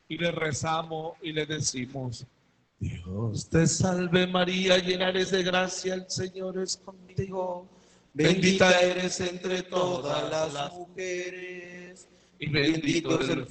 y le rezamos y le decimos: Dios te salve María, llena eres de gracia, el Señor es contigo. Bendita eres entre todas las mujeres, y bendito es el